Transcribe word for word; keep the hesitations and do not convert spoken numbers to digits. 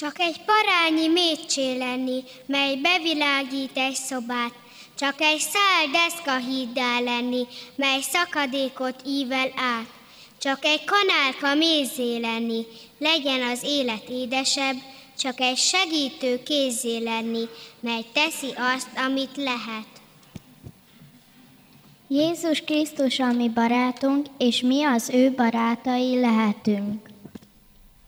Csak egy parányi mécsé lenni, mely bevilágít egy szobát. Csak egy szál deszkahíddá lenni, mely szakadékot ível át. Csak egy kanálka mézzé lenni, legyen az élet édesebb. Csak egy segítő kézzé lenni, mely teszi azt, amit lehet. Jézus Krisztus a mi barátunk, és mi az ő barátai lehetünk.